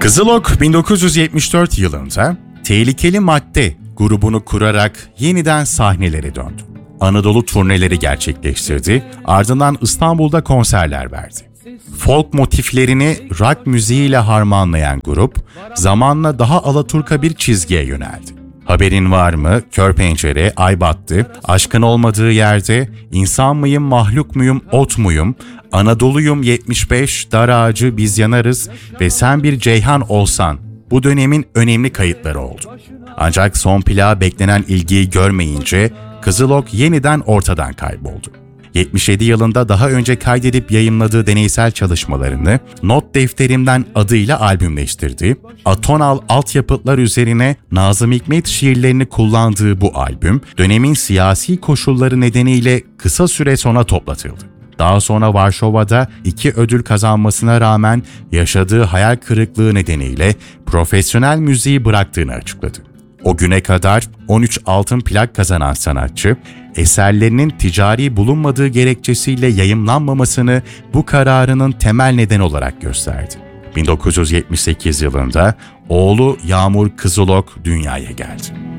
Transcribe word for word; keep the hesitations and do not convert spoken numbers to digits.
Kızılok bin dokuz yüz yetmiş dört yılında Tehlikeli Madde grubunu kurarak yeniden sahnelere döndü. Anadolu turneleri gerçekleştirdi, ardından İstanbul'da konserler verdi. Folk motiflerini rock müziğiyle harmanlayan grup, zamanla daha alaturka bir çizgiye yöneldi. Haberin Var mı, Kör Pencere, Ay Battı, Aşkın Olmadığı Yerde, İnsan Mıyım, Mahluk Muyum, Ot Muyum, Anadolu'yum yetmiş beş, Dar Ağacı, Biz Yanarız ve Sen Bir Ceyhan Olsan bu dönemin önemli kayıtları oldu. Ancak son plağa beklenen ilgiyi görmeyince Kızılok yeniden ortadan kayboldu. yetmiş yedi yılında daha önce kaydedip yayımladığı deneysel çalışmalarını Not Defterimden adıyla albümleştirdi. Atonal altyapıtlar üzerine Nazım Hikmet şiirlerini kullandığı bu albüm, dönemin siyasi koşulları nedeniyle kısa süre sonra toplatıldı. Daha sonra Varşova'da iki ödül kazanmasına rağmen yaşadığı hayal kırıklığı nedeniyle profesyonel müziği bıraktığını açıkladı. O güne kadar on üç altın plak kazanan sanatçı, eserlerinin ticari bulunmadığı gerekçesiyle yayımlanmamasını bu kararının temel nedeni olarak gösterdi. bin dokuz yüz yetmiş sekiz yılında oğlu Yağmur Kızılok dünyaya geldi.